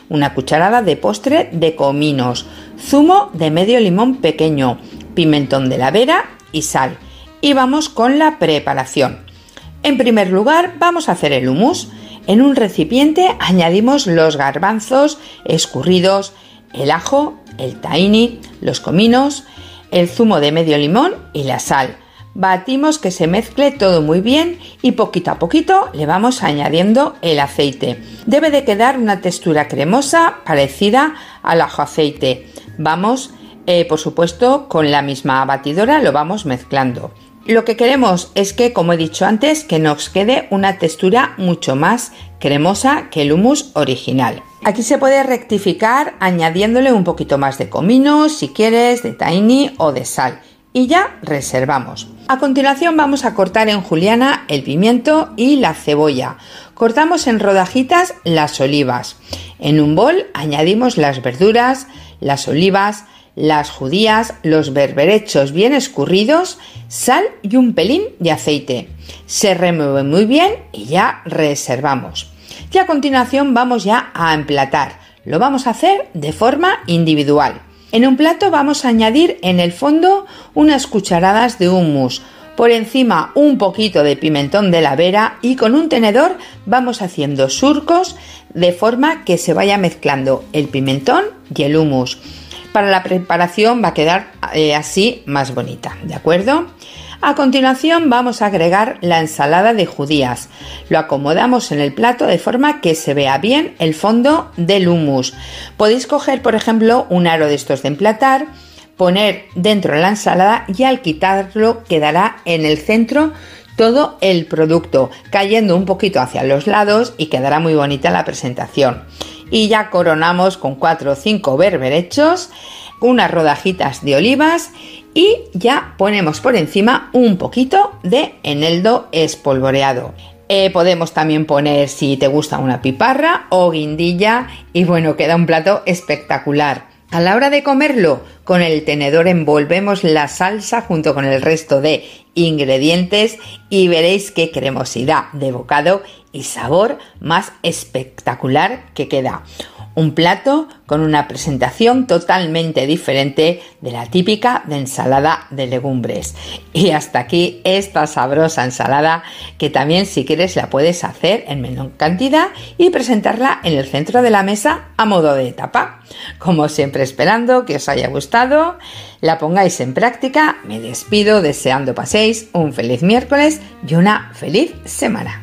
una cucharada de postre de cominos, zumo de medio limón pequeño, pimentón de la vera y sal. Y vamos con la preparación. En primer lugar, vamos a hacer el hummus. En un recipiente añadimos los garbanzos escurridos, el ajo, el tahini, los cominos, el zumo de medio limón y la sal. Batimos que se mezcle todo muy bien y poquito a poquito le vamos añadiendo el aceite. Debe de quedar una textura cremosa parecida al ajo aceite. Vamos, por supuesto, con la misma batidora lo vamos mezclando. Lo que queremos es que, como he dicho antes, que nos quede una textura mucho más cremosa que el hummus original. Aquí se puede rectificar añadiéndole un poquito más de comino, si quieres, de tahini o de sal. Y ya reservamos. A continuación vamos a cortar en juliana el pimiento y la cebolla. Cortamos en rodajitas las olivas. En un bol añadimos las verduras, las olivas, las judías, los berberechos bien escurridos, sal y un pelín de aceite. Se remueve muy bien y ya reservamos. Y a continuación vamos ya a emplatar. Lo vamos a hacer de forma individual. En un plato vamos a añadir en el fondo unas cucharadas de hummus, por encima un poquito de pimentón de la vera y con un tenedor vamos haciendo surcos de forma que se vaya mezclando el pimentón y el hummus. Para la preparación va a quedar así más bonita, ¿de acuerdo? A continuación vamos a agregar la ensalada de judías. Lo acomodamos en el plato de forma que se vea bien el fondo del hummus. Podéis coger, por ejemplo, un aro de estos de emplatar, poner dentro de la ensalada y al quitarlo quedará en el centro todo el producto, cayendo un poquito hacia los lados y quedará muy bonita la presentación. Y ya coronamos con 4 o 5 berberechos, unas rodajitas de olivas y ya ponemos por encima un poquito de eneldo espolvoreado. Podemos también poner, si te gusta, una piparra o guindilla y bueno, queda un plato espectacular. A la hora de comerlo, con el tenedor envolvemos la salsa junto con el resto de ingredientes y veréis qué cremosidad de bocado y sabor más espectacular que queda. Un plato con una presentación totalmente diferente de la típica de ensalada de legumbres. Y hasta aquí esta sabrosa ensalada que también, si quieres, la puedes hacer en menor cantidad y presentarla en el centro de la mesa a modo de tapa. Como siempre, esperando que os haya gustado, la pongáis en práctica. Me despido deseando paséis un feliz miércoles y una feliz semana.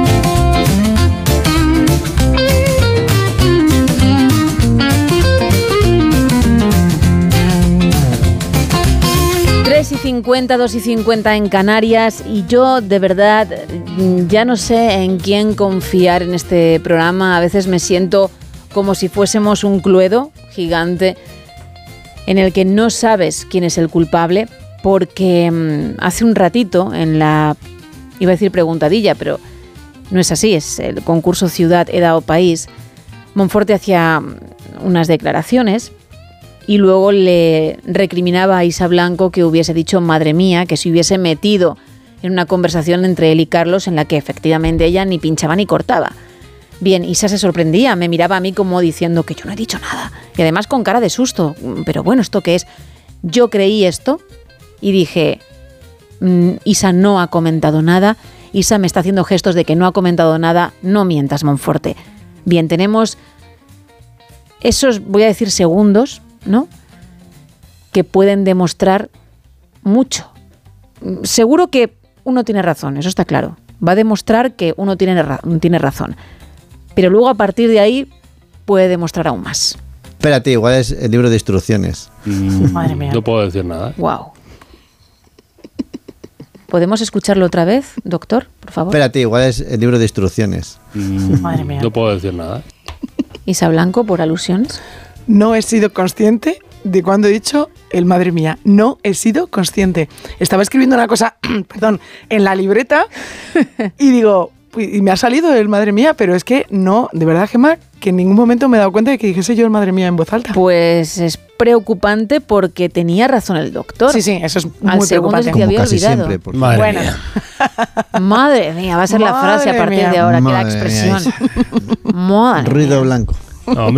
Y 50, 2 y 50 en Canarias y yo de verdad ya no sé en quién confiar en este programa. A veces me siento como si fuésemos un cluedo gigante en el que no sabes quién es el culpable porque hace un ratito en la, iba a decir preguntadilla, pero no es así, es el concurso Ciudad, Edad o País, Monforte hacía unas declaraciones y luego le recriminaba a Isa Blanco que hubiese dicho madre mía, que se hubiese metido en una conversación entre él y Carlos en la que efectivamente ella ni pinchaba ni cortaba. Bien, Isa se sorprendía, me miraba a mí como diciendo que yo no he dicho nada. Y además con cara de susto. Pero bueno, ¿esto qué es? Yo creí esto y dije, Isa no ha comentado nada. Isa me está haciendo gestos de que no ha comentado nada. No mientas, Monforte. Bien, tenemos esos, voy a decir, segundos, ¿no?, que pueden demostrar mucho. Seguro que uno tiene razón, eso está claro. Va a demostrar que uno tiene razón. Pero luego a partir de ahí puede demostrar aún más. Espérate, igual es el libro de instrucciones. Madre mía. No puedo decir nada. Wow. ¿Podemos escucharlo otra vez, doctor, por favor? Espérate, igual es el libro de instrucciones. Madre mía. No puedo decir nada. Isa Blanco, por alusiones. No he sido consciente de cuando he dicho el madre mía. No he sido consciente. Estaba escribiendo una cosa, perdón, en la libreta y digo, y me ha salido el madre mía, pero es que no, de verdad, Gemma, que en ningún momento me he dado cuenta de que dijese yo el madre mía en voz alta. Pues es preocupante porque tenía razón el doctor. Sí, sí, eso es muy Al segundo preocupante. se te había casi olvidado. siempre, porque... Bueno, Madre mía, va a ser la frase a partir de ahora, que la Madre expresión. mía. Madre Ruido mía. blanco. No,